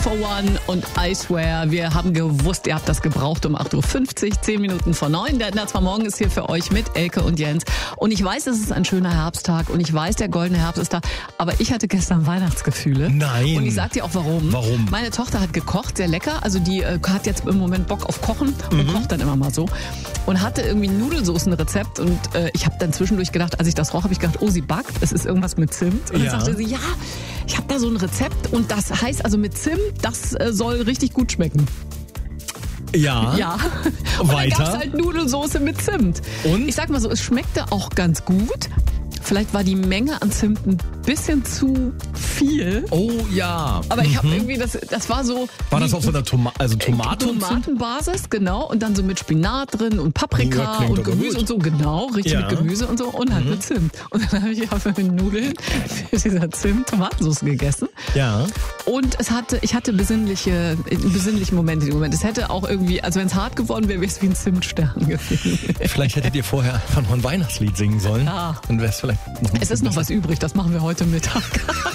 for One und I Swear. Wir haben gewusst, ihr habt das gebraucht um 8.50 Uhr, 10 Minuten vor 9. Der Netz vom Morgen ist hier für euch mit Elke und Jens. Und ich weiß, es ist ein schöner Herbsttag und ich weiß, der goldene Herbst ist da. Aber ich hatte gestern Weihnachtsgefühle. Nein. Und ich sag dir auch warum. Warum? Meine Tochter hat gekocht, sehr lecker. Also die hat jetzt im Moment Bock auf Kochen und kocht dann immer mal so. Und hatte irgendwie ein Nudelsoßenrezept. Und ich habe dann zwischendurch gedacht, als ich das roch, habe ich gedacht, oh, sie backt. Es ist irgendwas mit Zimt. Und dann sagte sie, ja, ich habe da so ein Rezept und das heißt also mit Zimt, das soll richtig gut schmecken. Ja. Ja. Und Weiter. dann gab's halt Nudelsoße mit Zimt. Und? Ich sag mal so, es schmeckte auch ganz gut. Vielleicht war die Menge an Zimt ein bisschen zu viel. Oh ja. Aber ich habe irgendwie, das war so... War das auf so einer Tomate und Zimt? Tomatenbasis, genau. Und dann so mit Spinat drin und Paprika Ja, klingt und aber Gemüse gut. und so. Genau, richtig Ja. mit Gemüse und so. Und halt mit Zimt. Und dann habe ich auf meine Nudeln mit dieser Zimt-Tomatensauce gegessen. Ja. Und ich hatte besinnliche Momente im Moment. Es hätte auch irgendwie, also wenn es hart geworden wäre, wäre es wie ein Zimtstern gewesen. Vielleicht hättet ihr vorher einfach noch ein Weihnachtslied singen sollen. Ja. Dann wäre es vielleicht noch ein Es ist bisschen noch was übrig, das machen wir heute Mittag.